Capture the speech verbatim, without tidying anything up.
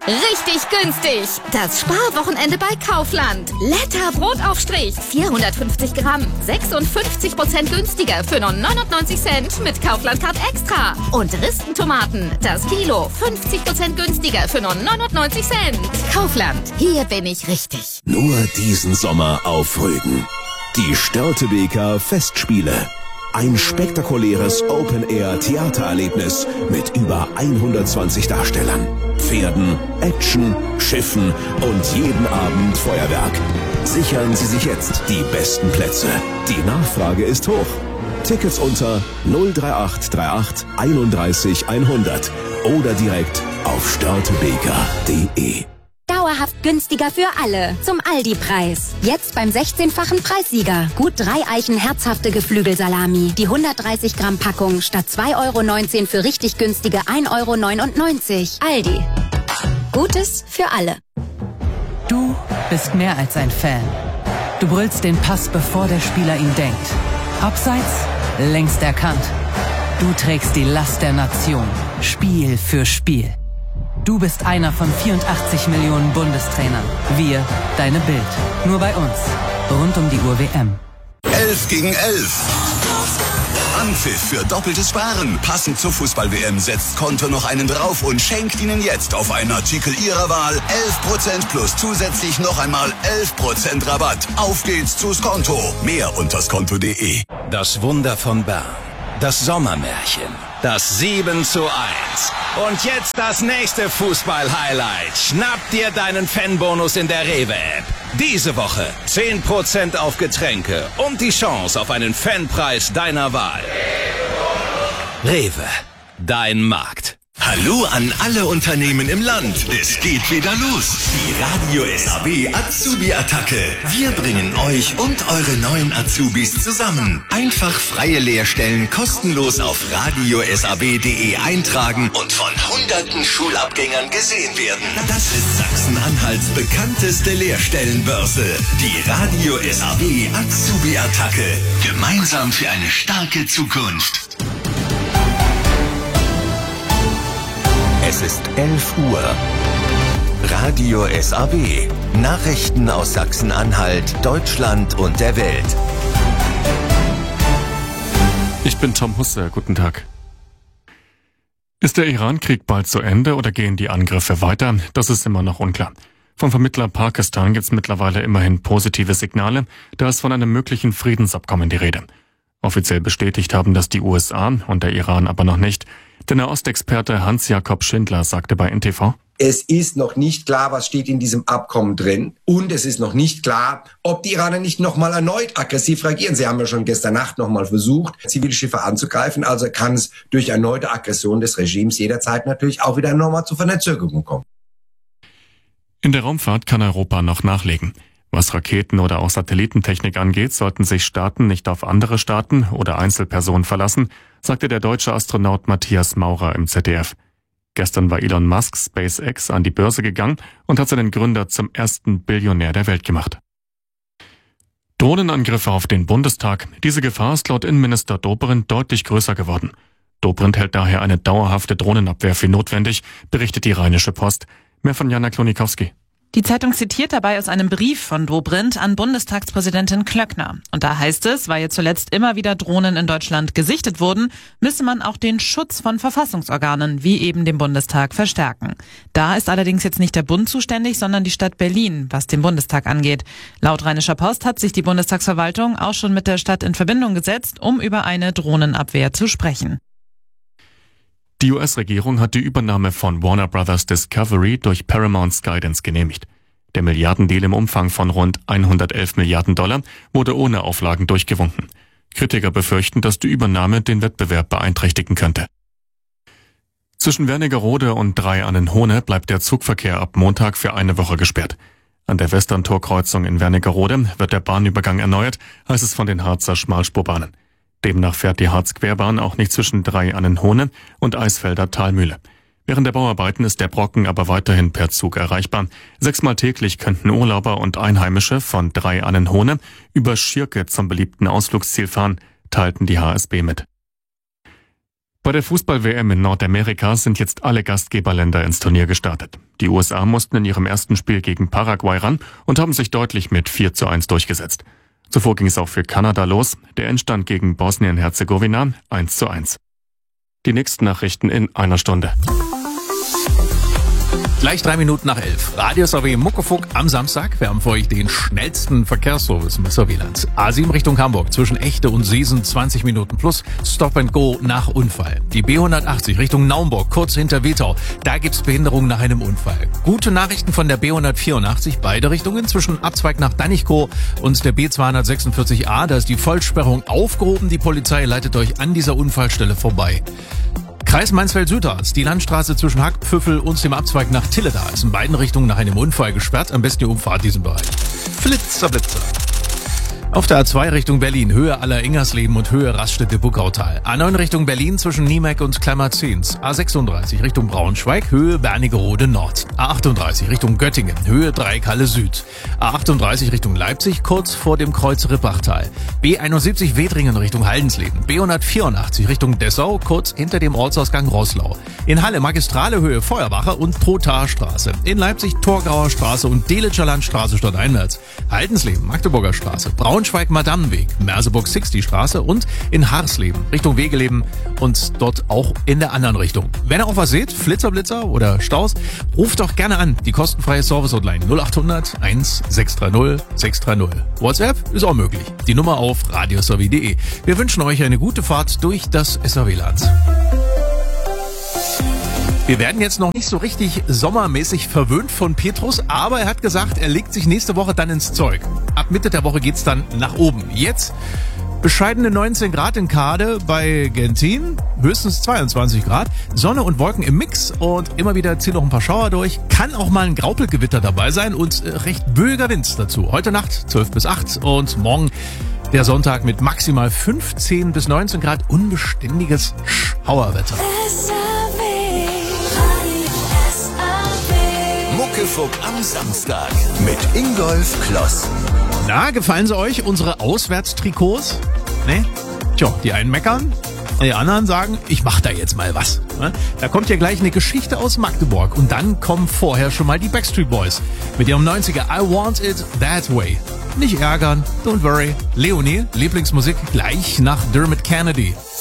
Richtig günstig. Das Sparwochenende bei Kaufland. Letter Brotaufstrich. vierhundertfünfzig Gramm. sechsundfünfzig Prozent günstiger für nur neunundneunzig Cent mit Kaufland Card Extra. Und Ristentomaten. Das Kilo. fünfzig Prozent günstiger für nur neunundneunzig Cent. Kaufland. Hier bin ich richtig. Nur diesen Sommer auf Rügen. Die Störtebeker Festspiele. Ein spektakuläres Open-Air-Theatererlebnis mit über hundertzwanzig Darstellern, Pferden, Action, Schiffen und jeden Abend Feuerwerk. Sichern Sie sich jetzt die besten Plätze. Die Nachfrage ist hoch. Tickets unter null drei acht drei acht einunddreißig hundert oder direkt auf störtebeker punkt de. Dauerhaft günstiger für alle. Zum Aldi-Preis. Jetzt beim sechzehnfachen Preissieger. Gut drei Eichen herzhafte Geflügelsalami. Die hundertdreißig Gramm Packung statt zwei Euro neunzehn für richtig günstige ein Euro neunundneunzig. Aldi. Gutes für alle. Du bist mehr als ein Fan. Du brüllst den Pass, bevor der Spieler ihn denkt. Abseits, längst erkannt. Du trägst die Last der Nation. Spiel für Spiel. Du bist einer von vierundachtzig Millionen Bundestrainern. Wir, deine Bild. Nur bei uns. Rund um die Uhr W M. elf gegen elf. Anpfiff für doppeltes Sparen. Passend zur Fußball-W M setzt Konto noch einen drauf und schenkt Ihnen jetzt auf einen Artikel Ihrer Wahl elf Prozent plus zusätzlich noch einmal elf Prozent Rabatt. Auf geht's zu Skonto. Mehr unter skonto punkt de. Das Wunder von Bern. Das Sommermärchen. Das sieben zu eins. Und jetzt das nächste Fußball-Highlight. Schnapp dir deinen Fanbonus in der Rewe-App. Diese Woche zehn Prozent auf Getränke und die Chance auf einen Fanpreis deiner Wahl. Rewe, dein Markt. Hallo an alle Unternehmen im Land. Es geht wieder los. Die Radio S A B Azubi-Attacke. Wir bringen euch und eure neuen Azubis zusammen. Einfach freie Lehrstellen kostenlos auf radio s a b punkt de eintragen und von hunderten Schulabgängern gesehen werden. Das ist Sachsen-Anhalts bekannteste Lehrstellenbörse. Die Radio S A B Azubi-Attacke. Gemeinsam für eine starke Zukunft. Es ist elf Uhr. Radio S A B. Nachrichten aus Sachsen-Anhalt, Deutschland und der Welt. Ich bin Tom Husse. Guten Tag. Ist der Iran-Krieg bald zu Ende oder gehen die Angriffe weiter? Das ist immer noch unklar. Vom Vermittler Pakistan gibt es mittlerweile immerhin positive Signale. Da ist von einem möglichen Friedensabkommen die Rede. Offiziell bestätigt haben das die U S A und der Iran aber noch nicht. Der Nahostexperte Hans-Jakob Schindler sagte bei N T V: Es ist noch nicht klar, was steht in diesem Abkommen drin. Und es ist noch nicht klar, ob die Iraner nicht nochmal erneut aggressiv reagieren. Sie haben ja schon gestern Nacht nochmal versucht, zivile Schiffe anzugreifen. Also kann es durch erneute Aggression des Regimes jederzeit natürlich auch wieder nochmal zu Verzögerungen kommen. In der Raumfahrt kann Europa noch nachlegen. Was Raketen- oder auch Satellitentechnik angeht, sollten sich Staaten nicht auf andere Staaten oder Einzelpersonen verlassen, sagte der deutsche Astronaut Matthias Maurer im Z D F. Gestern war Elon Musk SpaceX an die Börse gegangen und hat seinen Gründer zum ersten Billionär der Welt gemacht. Drohnenangriffe auf den Bundestag. Diese Gefahr ist laut Innenminister Dobrindt deutlich größer geworden. Dobrindt hält daher eine dauerhafte Drohnenabwehr für notwendig, berichtet die Rheinische Post. Mehr von Jana Klonikowski. Die Zeitung zitiert dabei aus einem Brief von Dobrindt an Bundestagspräsidentin Klöckner. Und da heißt es, weil jetzt zuletzt immer wieder Drohnen in Deutschland gesichtet wurden, müsse man auch den Schutz von Verfassungsorganen, wie eben dem Bundestag, verstärken. Da ist allerdings jetzt nicht der Bund zuständig, sondern die Stadt Berlin, was den Bundestag angeht. Laut Rheinischer Post hat sich die Bundestagsverwaltung auch schon mit der Stadt in Verbindung gesetzt, um über eine Drohnenabwehr zu sprechen. Die U S-Regierung hat die Übernahme von Warner Brothers Discovery durch Paramount Skydance genehmigt. Der Milliardendeal im Umfang von rund hundertelf Milliarden Dollar wurde ohne Auflagen durchgewunken. Kritiker befürchten, dass die Übernahme den Wettbewerb beeinträchtigen könnte. Zwischen Wernigerode und Drei-Annen-Hohne bleibt der Zugverkehr ab Montag für eine Woche gesperrt. An der Westerntorkreuzung in Wernigerode wird der Bahnübergang erneuert, heißt es von den Harzer Schmalspurbahnen. Demnach fährt die Harz-Querbahn auch nicht zwischen Drei-Annen-Hohne und Eisfelder Talmühle. Während der Bauarbeiten ist der Brocken aber weiterhin per Zug erreichbar. Sechsmal täglich könnten Urlauber und Einheimische von Drei-Annen-Hohne über Schirke zum beliebten Ausflugsziel fahren, teilten die H S B mit. Bei der Fußball-W M in Nordamerika sind jetzt alle Gastgeberländer ins Turnier gestartet. Die U S A mussten in ihrem ersten Spiel gegen Paraguay ran und haben sich deutlich mit vier zu eins durchgesetzt. Zuvor ging es auch für Kanada los. Der Endstand gegen Bosnien-Herzegowina eins zu eins. Die nächsten Nachrichten in einer Stunde. Gleich drei Minuten nach elf. Radio S A W Muckefuck am Samstag. Wir haben für euch den schnellsten Verkehrsservice im S A W-Land. A sieben Richtung Hamburg zwischen Echte und Seesen zwanzig Minuten plus Stop and Go nach Unfall. Die B hundertachtzig Richtung Naumburg kurz hinter Wetau. Da gibt's Behinderung nach einem Unfall. Gute Nachrichten von der B hundertvierundachtzig, beide Richtungen zwischen Abzweig nach Danichkow und der B zweihundertsechsundvierzig A. Da ist die Vollsperrung aufgehoben. Die Polizei leitet euch an dieser Unfallstelle vorbei. Kreis Mansfeld-Südharz, die Landstraße zwischen Hackpfüffel und dem Abzweig nach Tilleda ist in beiden Richtungen nach einem Unfall gesperrt. Am besten ihr umfahrt diesen Bereich. Flitzer, Blitzer. Auf der A zwei Richtung Berlin, Höhe Aller-Ingersleben und Höhe Raststätte-Buckautal. A neun Richtung Berlin zwischen Niemek und Klemmerzins. A sechsunddreißig Richtung Braunschweig, Höhe Wernigerode Nord. A achtunddreißig Richtung Göttingen, Höhe Dreieckhalle Süd. A achtunddreißig Richtung Leipzig, kurz vor dem Kreuz Rippachtal. B einundsiebzig Wedringen Richtung Haldensleben. B hundertvierundachtzig Richtung Dessau, kurz hinter dem Ortsausgang Roßlau. In Halle Magistrale Höhe Feuerwache und Trotarstraße. In Leipzig Torgauer Straße und Delitscher Landstraße stadteinwärts. Haldensleben, Magdeburger Straße, Braunschweig-Madammenweg, Merseburg-Sixty-Straße und in Harsleben Richtung Wegeleben und dort auch in der anderen Richtung. Wenn ihr auch was seht, Flitzerblitzer oder Staus, ruft doch gerne an. Die kostenfreie Service-Hotline null achthundert eins sechs drei null sechs drei null. WhatsApp ist auch möglich. Die Nummer auf radio s a w punkt d e. Wir wünschen euch eine gute Fahrt durch das S A W-Land. Wir werden jetzt noch nicht so richtig sommermäßig verwöhnt von Petrus, aber er hat gesagt, er legt sich nächste Woche dann ins Zeug. Ab Mitte der Woche geht's dann nach oben. Jetzt bescheidene neunzehn Grad in Kade bei Gentin, höchstens zweiundzwanzig Grad, Sonne und Wolken im Mix und immer wieder ziehen noch ein paar Schauer durch. Kann auch mal ein Graupelgewitter dabei sein und recht böiger Wind dazu. Heute Nacht zwölf bis acht und morgen der Sonntag mit maximal fünfzehn bis neunzehn Grad unbeständiges Schauerwetter. Muckefuck am Samstag mit Ingolf Kloss. Na, gefallen sie euch, unsere Auswärtstrikots? Ne? Tja, die einen meckern, die anderen sagen, ich mach da jetzt mal was. Da kommt ja gleich eine Geschichte aus Magdeburg und dann kommen vorher schon mal die Backstreet Boys mit ihrem neunziger I Want It That Way. Nicht ärgern, don't worry. Leonie, Lieblingsmusik gleich nach Dermot Kennedy.